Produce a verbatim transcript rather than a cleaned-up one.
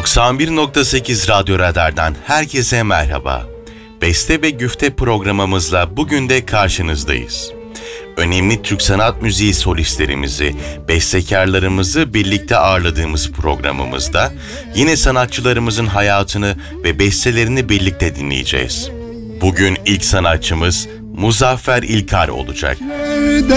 doksan bir nokta sekiz Radyo Radar'dan herkese merhaba. Beste ve Güfte programımızla bugün de karşınızdayız. Önemli Türk sanat müziği solistlerimizi, bestekarlarımızı birlikte ağırladığımız programımızda yine sanatçılarımızın hayatını ve bestelerini birlikte dinleyeceğiz. Bugün ilk sanatçımız Muzaffer İlkar olacak.